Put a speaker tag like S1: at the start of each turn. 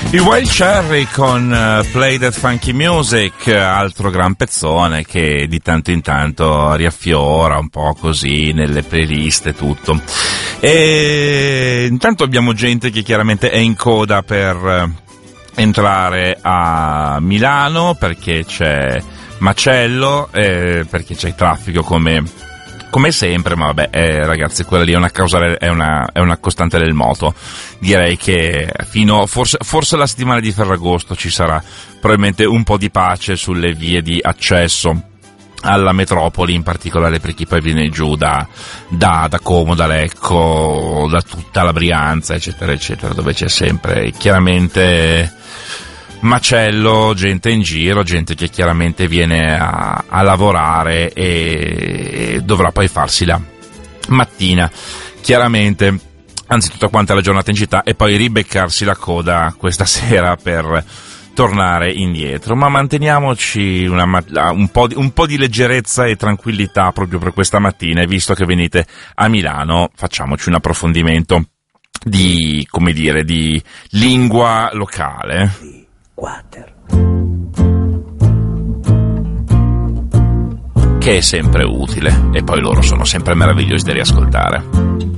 S1: I Wild Cherry con Play That Funky Music, altro gran pezzone che di tanto in tanto riaffiora un po' così nelle playlist e tutto. E intanto abbiamo gente che chiaramente è in coda per entrare a Milano perché c'è macello, perché c'è traffico come sempre, ma vabbè, ragazzi, quella lì è una causa, è una costante del moto. Direi che forse la settimana di Ferragosto ci sarà probabilmente un po' di pace sulle vie di accesso alla metropoli, in particolare per chi poi viene giù da Como, da Lecco, da tutta la Brianza, eccetera, eccetera, dove c'è sempre chiaramente macello, gente in giro, gente che chiaramente viene a lavorare e dovrà poi farsi la mattina, chiaramente, anzi tutta quanta la giornata in città, e poi ribeccarsi la coda questa sera per tornare indietro. Ma manteniamoci un po' di leggerezza e tranquillità proprio per questa mattina, e visto che venite a Milano facciamoci un approfondimento di lingua locale. Che è sempre utile, e poi loro sono sempre meravigliosi da riascoltare.